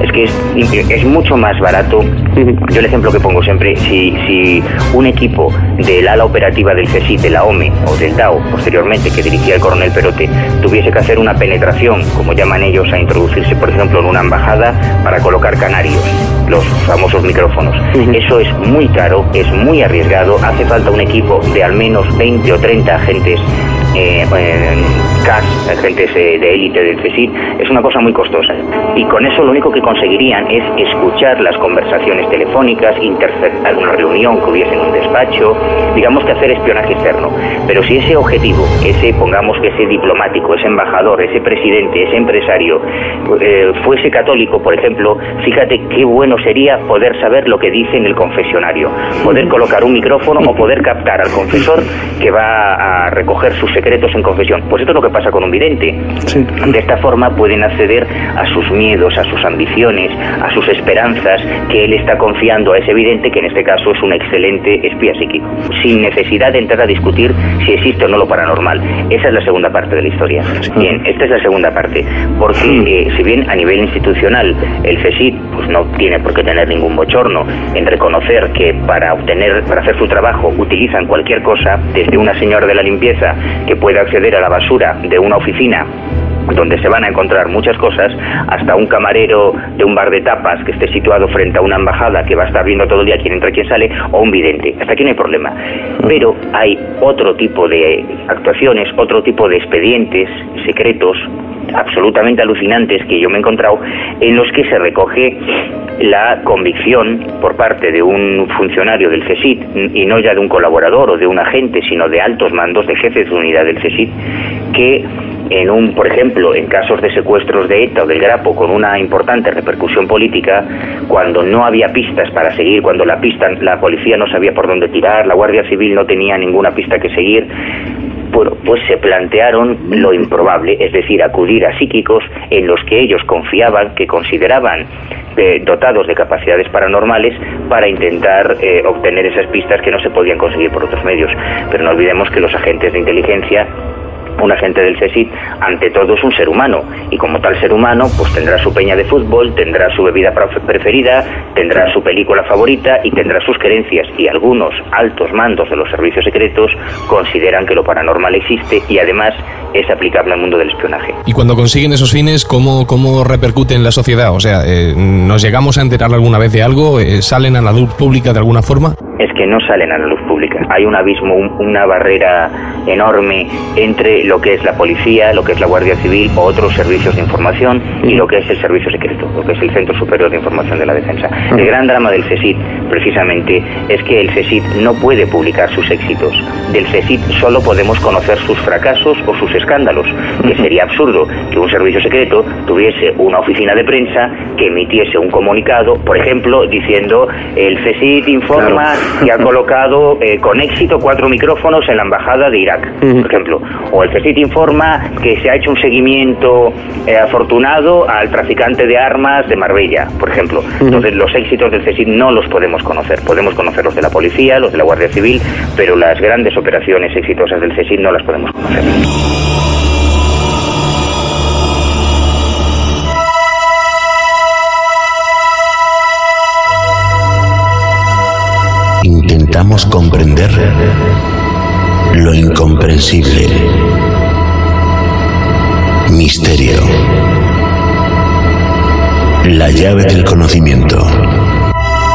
Es que es mucho más barato. Yo el ejemplo que pongo siempre, si un equipo del ala operativa del CSIC, de la OME o del DAO, posteriormente, que dirigía el coronel Perote, tuviese que hacer una penetración, como llaman ellos, a introducirse, por ejemplo, en una embajada para colocar canarios, los famosos micrófonos. Eso es muy caro, es muy arriesgado, hace falta un equipo de al menos 20 o 30 agentes CAS, agentes de élite del CSIC. Es una cosa muy costosa. Y con eso lo único que conseguirían es escuchar las conversaciones telefónicas, interceptar una reunión que hubiese en un despacho, digamos que hacer espionaje externo. Pero si ese objetivo, pongamos que ese diplomático, ese embajador, ese presidente, ese empresario, fuese católico, por ejemplo, fíjate qué bueno sería poder saber lo que dice en el confesionario, poder colocar un micrófono o poder captar al confesor que va a recoger sus secretos en confesión. Pues esto es lo que pasa con un vidente. Sí. De esta forma pueden acceder a sus miedos, a sus ambiciones, a sus esperanzas, que él está confiando a ese vidente, que en este caso es un excelente espía psíquico, sin necesidad de entrar a discutir si existe o no lo paranormal. Esa es la segunda parte de la historia. Bien, esta es la segunda parte, porque si bien a nivel institucional el CSIC pues no tiene por qué tener ningún bochorno en reconocer que para hacer su trabajo utilizan cualquier cosa, desde una señora de la limpieza que pueda acceder a la basura de una oficina donde se van a encontrar muchas cosas, hasta un camarero de un bar de tapas que esté situado frente a una embajada que va a estar viendo todo el día quién entra, quién sale, o un vidente. Hasta aquí no hay problema. Pero hay otro tipo de actuaciones, otro tipo de expedientes secretos absolutamente alucinantes que yo me he encontrado, en los que se recoge la convicción por parte de un funcionario del CSIC, y no ya de un colaborador o de un agente, sino de altos mandos, de jefes de unidad del CSIC, que por ejemplo, en casos de secuestros de ETA o del Grapo con una importante repercusión política, cuando no había pistas para seguir, cuando la policía no sabía por dónde tirar, la Guardia Civil no tenía ninguna pista que seguir, pues se plantearon lo improbable, es decir, acudir a psíquicos en los que ellos confiaban, que consideraban dotados de capacidades paranormales, para intentar obtener esas pistas que no se podían conseguir por otros medios. Pero no olvidemos que los agentes de inteligencia, un agente del CSIC, ante todo es un ser humano, y como tal ser humano pues tendrá su peña de fútbol, tendrá su bebida preferida, tendrá su película favorita y tendrá sus creencias, y algunos altos mandos de los servicios secretos consideran que lo paranormal existe y además es aplicable al mundo del espionaje. Y cuando consiguen esos fines, ¿cómo repercute en la sociedad? O sea, ¿nos llegamos a enterar alguna vez de algo? ¿Salen a la luz pública de alguna forma? Es que no salen a la luz pública. Hay un abismo, una barrera enorme entre lo que es la policía, lo que es la Guardia Civil o otros servicios de información y lo que es el servicio secreto, lo que es el Centro Superior de Información de la Defensa. El gran drama del CSIC, precisamente, es que el CSIC no puede publicar sus éxitos. Del CSIC solo podemos conocer sus fracasos o sus escándalos, que sería absurdo que un servicio secreto tuviese una oficina de prensa que emitiese un comunicado, por ejemplo, diciendo: el CSIC informa que ha colocado con éxito 4 micrófonos en la embajada de Irak, por ejemplo, o el CSIC informa que se ha hecho un seguimiento afortunado al traficante de armas de Marbella, por ejemplo. Entonces los éxitos del CSIC no los podemos conocer los de la policía, los de la Guardia Civil, pero las grandes operaciones exitosas del CSIC no las podemos conocer. Intentamos comprender lo incomprensible. Misterio. La llave del conocimiento.